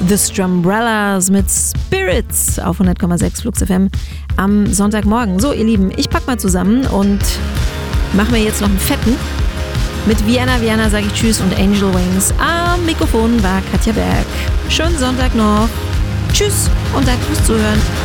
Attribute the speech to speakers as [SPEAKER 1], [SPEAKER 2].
[SPEAKER 1] The Strumbrellas mit Spirits auf 100,6 Flux FM am Sonntagmorgen. So, ihr Lieben, ich pack mal zusammen und mache mir jetzt noch einen fetten. Mit Vienna sage ich Tschüss und Angel Wings. Am Mikrofon war Katja Berg. Schönen Sonntag noch. Tschüss und danke fürs Zuhören.